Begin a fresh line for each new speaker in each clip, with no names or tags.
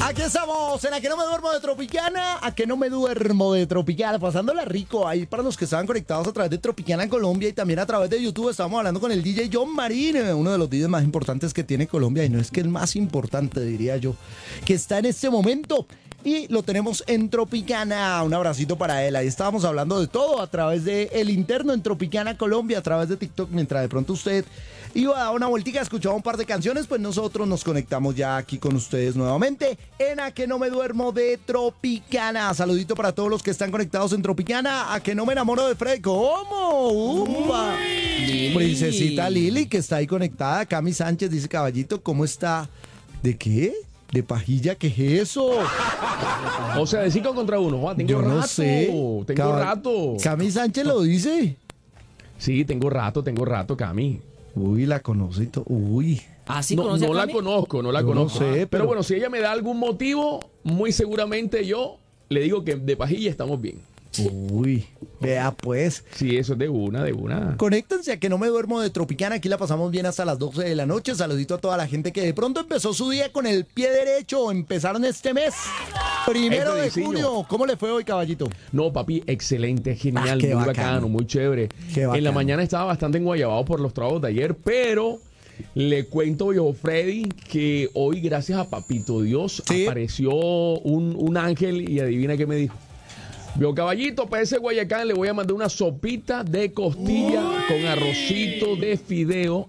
Aquí estamos en A que no me duermo de Tropicana, A que no me duermo de Tropicana, pasándola rico ahí para los que estaban conectados a través de Tropicana Colombia y también a través de YouTube. Estamos hablando con el DJ John Marín, uno de los DJs más importantes que tiene Colombia, y no es que el más importante, diría yo, que está en este momento. Y lo tenemos en Tropicana. Un abracito para él. Ahí estábamos hablando de todo a través de el interno en Tropicana Colombia, a través de TikTok. Mientras de pronto usted iba a dar una vueltica, escuchaba un par de canciones, pues nosotros nos conectamos ya aquí con ustedes nuevamente en A que no me duermo de Tropicana. Saludito para todos los que están conectados en Tropicana. A que no me enamoro de Fred. ¿Cómo? ¡Upa! Princesita Lili, que está ahí conectada. Cami Sánchez dice: Caballito, ¿cómo está? ¿De qué? ¿De pajilla? ¿Qué es eso?
O sea, de 5 contra 1. Juan, tengo
Yo
rato.
no sé.
Tengo rato.
Cami Sánchez lo dice.
Sí, tengo rato, Cami.
Uy, la conoce. Uy.
¿Ah, sí
No,
conoce a
no la
Cami?
conozco.
Yo no sé,
Pero
pero
bueno, si ella me da algún motivo, muy seguramente yo le digo que de pajilla estamos bien.
Uy, vea pues.
Sí, eso es de una.
Conéctense a que no me duermo de Tropicana. Aquí la pasamos bien hasta las 12 de la noche. Saludito a toda la gente que de pronto empezó su día con el pie derecho. Empezaron este mes. 1 de junio. ¿Cómo le fue hoy, caballito?
No, papi, excelente, genial,
qué
muy
bacano.
bacano, muy chévere.
Qué
En la
bacano.
mañana estaba bastante enguayabado por los trabajos de ayer, pero le cuento yo, Freddy, que hoy, gracias a Papito Dios,
Sí.
apareció un ángel y adivina qué me dijo. Vio, caballito, para ese Guayacán le voy a mandar una sopita de costilla con arrocito de fideo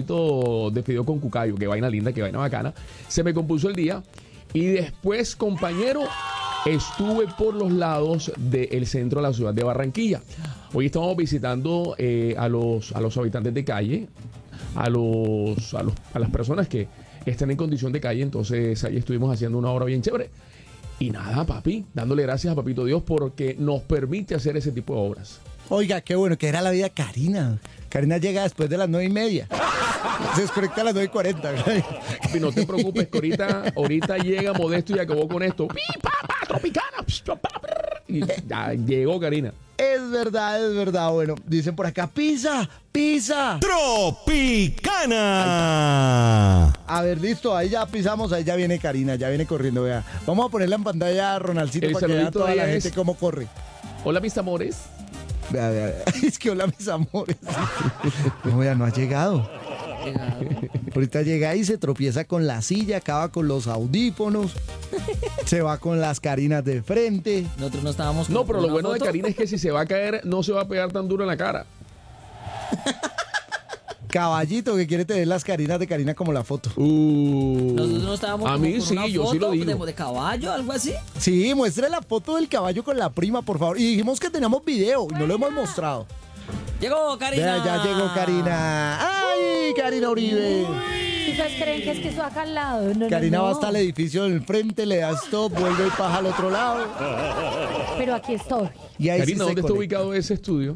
con cucayo. Qué vaina linda, qué vaina bacana. Se me compuso el día. Y después, compañero, estuve por los lados del centro de la ciudad de Barranquilla. Hoy estamos visitando a los habitantes de calle, a las personas que están en condición de calle. Entonces ahí estuvimos haciendo una obra bien chévere. Y nada, papi, dándole gracias a Papito Dios porque nos permite hacer ese tipo de obras.
Oiga, qué bueno, que era la vida de Karina. Karina llega después de las 9:30. Se desconecta a las 9:40.
Papi, no te preocupes que ahorita llega Modesto y acabó con esto. ¡Pi, pa, pa, Tropicana! Y ya llegó Karina.
Es verdad. Bueno, dicen por acá: ¡Pisa!
Tropicana.
A ver, listo, ahí ya pisamos, ahí ya viene Karina, ya viene corriendo, vea. Vamos a ponerla en pantalla a Ronaldcito
El
para que vea
saludito
toda
de
la
ella
gente
es:
cómo corre.
Hola, mis amores.
Vea. Es que hola, mis amores. No, vea, no ha llegado. Ahorita llega y se tropieza con la silla, acaba con los audífonos, se va con las Karinas de frente.
Nosotros no estábamos
No,
con
pero lo
una
bueno de
foto.
Karina es que si se va a caer, no se va a pegar tan duro en la cara.
Caballito que quiere tener las Karinas de Karina como la foto.
Nosotros no estábamos
A
como
mí
con
sí,
una
yo sí
foto
lo digo.
de caballo, algo así.
Sí, muestre la foto del caballo con la prima, por favor. Y dijimos que teníamos video y no lo hemos mostrado.
Llegó Karina.
Vea, ya llegó Karina. ¡Ay, Karina Uribe!
¿Ustedes creen que es que eso acá al lado? No,
Karina
no.
va hasta el edificio del frente, le da stop, vuelve y paja al otro lado.
Pero aquí estoy.
Y ahí
Karina,
sí se
¿dónde está
conecta.
ubicado ese estudio?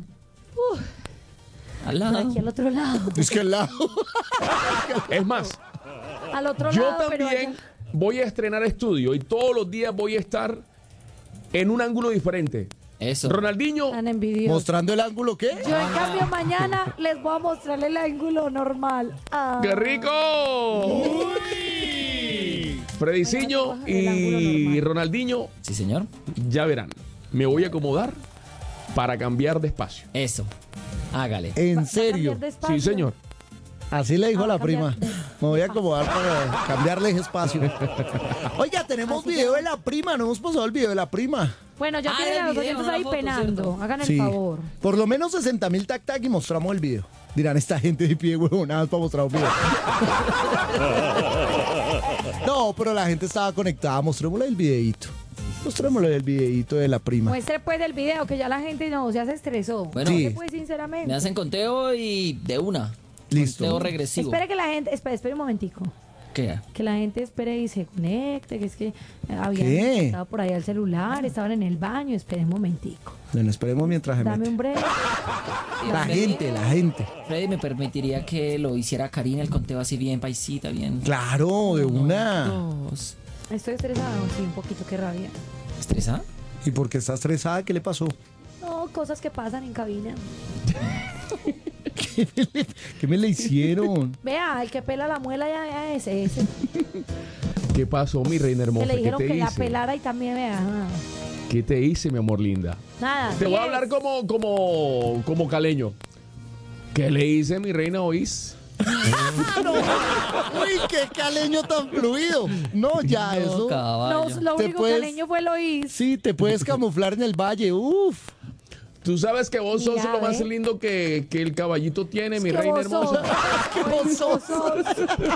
Al lado.
Aquí al otro lado.
Es que al lado.
Es más,
Al otro
yo
lado, pero
también
allá.
voy a estrenar estudio y todos los días voy a estar en un ángulo diferente.
Eso.
Ronaldinho,
Tan envidiosos.
¿Mostrando el ángulo qué?
Yo, en cambio, mañana les voy a mostrar el ángulo normal. Ah.
¡qué rico! Frediciño
El ángulo
y
normal.
Ronaldinho,
Sí, señor.
ya verán. Me voy a acomodar para cambiar de espacio.
Eso. Hágale.
¿En serio?
Cambiar de espacio.
Sí, señor.
Así le dijo
Ah,
la prima.
cambiar.
Me voy a acomodar para cambiarles espacio. Oiga, tenemos video de la prima. No hemos pasado el video de la prima.
Bueno, ya
Ah,
tienen
el
a los
video,
oyentes
no la
ahí
foto,
penando.
¿cierto?
Hagan el
Sí.
favor.
Por lo menos 60.000 tac y mostramos el video. Dirán, esta gente de pie huevonadas para mostrar un video. No, pero la gente estaba conectada. Mostrémosle el videíto. Mostrémosle el videíto de la prima.
Muestre pues el video, que ya la gente no, ya se estresó.
Bueno,
Sí.
Pues sinceramente.
me hacen conteo y de una.
Listo.
Conteo regresivo.
Espere que la gente, espere un momentico.
¿Qué?
Que la gente espere y se conecte, que es que habían
¿Qué?
estado por ahí al celular, estaban en el baño, espere un momentico.
Bueno, esperemos mientras se
Dame
mete.
un break.
La gente.
Freddy, ¿me permitiría que lo hiciera Karina el conteo así bien paisita, bien?
Claro, de una.
Dos.
Estoy estresada, sí, un poquito, qué rabia.
¿Estresa?
¿Y por qué está estresada? ¿Qué le pasó?
No, cosas que pasan en cabina.
¿Qué me le hicieron?
Vea, el que pela la muela ya es ese.
¿Qué pasó, mi reina
Que
hermosa?
le
¿Qué
dijeron
te
que la
hice?
pelara y también vea.
¿Qué te hice, mi amor linda?
Nada.
Te voy a
10.
hablar como caleño. ¿Qué le hice, mi reina, oís?
Uy, qué caleño tan fluido. No, ya eso.
No,
Caballo.
lo
Te
único
puedes-
caleño fue lo hizo.
Sí, te puedes camuflar en el valle. Uf.
Tú sabes que vos sos
Mira,
lo más
ve.
lindo que el caballito tiene, mi
Que
reina
vos sos.
hermosa.
¿Qué
Ay,
pasó?
vos sos.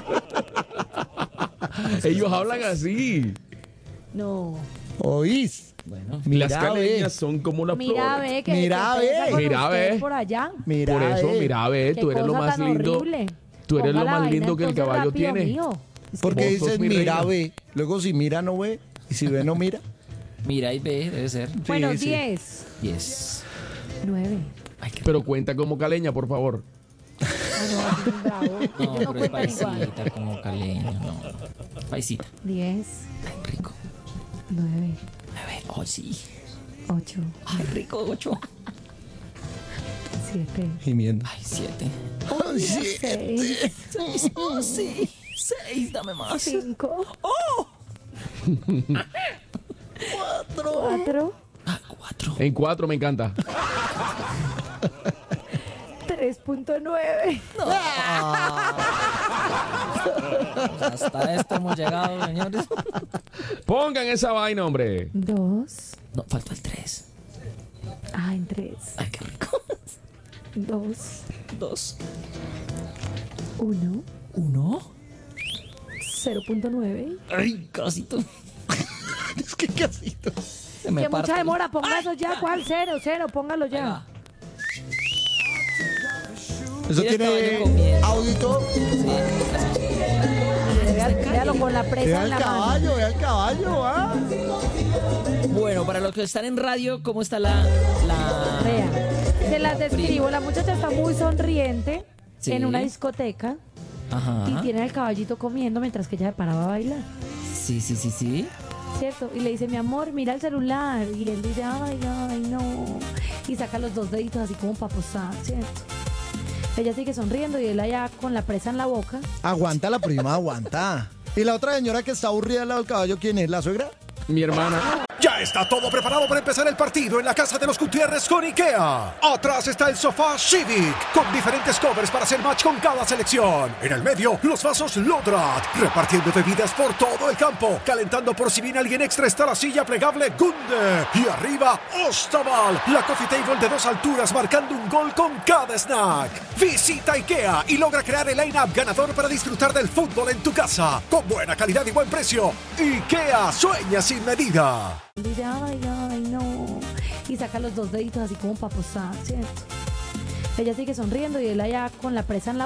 Ellos hablan así.
No.
¿Oís?
Bueno,
Las
Mira,
caleñas
ve.
son como una
Mira,
flor.
ve que
Mira,
que
ve.
pesa con
Mira,
ustedes
ve.
por allá.
Mira,
Por eso, mira, ve,
Qué
tú eres lo
cosa
más
tan
lindo.
horrible.
Tú eres
Ponga
lo
la
más
vaina
lindo que el
entonces
caballo
rápido,
tiene.
mío. Es que
Porque
Vos sos
dices
mi
mira,
reina.
ve. Luego si mira, no ve. Y si ve, no mira.
mira y ve, debe ser.
Bueno,
Sí, sí.
10,
10.
9.
Ay, qué
Pero cuenta como caleña, por favor.
Ah, no, así es bravo.
No,
Ellos no
pero es
cuentan igual.
paisita, como caleño, no. Paisita.
10,
Ay, rico.
9,
9. Oh, sí.
8,
Ay, rico, 8.
7,
Gimiendo.
Ay, 7.
Ay, sí.
6,
6. Oh, sí. 6, dame más.
5,
Oh.
4,
Ah, 4.
En 4 me encanta.
3.9.
Hasta esto hemos llegado, señores.
Pongan esa vaina, hombre.
2.
No, falta el 3.
Ah, en 3.
Ay, qué rico.
2,
2.
1,
1.
0.9.
Ay, casito.
Es que casito.
Se me
Que
parte.
mucha demora, póngalo ya. ¿Cuál? 0, 0, póngalo ya.
Eso
Mira el
tiene
caballo comiendo.
audito.
Véalo con la presa
Vea
en
el
la mano.
caballo, vea el caballo, ¿ah?
Bueno, para los que están en radio, ¿cómo está la...
Vea, se las describo. La muchacha está muy sonriente
Sí.
en una discoteca
Ajá.
y tiene al caballito comiendo mientras que ella se paraba a bailar,
Sí, sí, sí, sí.
¿cierto? Y le dice, mi amor, mira el celular. Y él dice, ay, ay, no. Y saca los dos deditos así como para posar, ¿cierto? Ella sigue sonriendo y él allá con la presa en la boca.
Aguanta la prima, aguanta. ¿Y la otra señora que está aburrida al lado del caballo, quién es? ¿La suegra?
Mi hermana.
Ya está todo preparado para empezar el partido en la casa de los Gutiérrez con IKEA. Atrás está el sofá Civic, con diferentes covers para hacer match con cada selección. En el medio, los vasos Lodrat, repartiendo bebidas por todo el campo. Calentando por si viene alguien extra está la silla plegable Gunde. Y arriba, Ostaval, la coffee table de 2 alturas marcando un gol con cada snack. Visita IKEA y logra crear el line-up ganador para disfrutar del fútbol en tu casa. Con buena calidad y buen precio. IKEA sueña sin medida.
Él dice, ay, ay, no. Y saca los dos deditos así como para posar, ¿cierto? Ella sigue sonriendo y él allá con la presa en la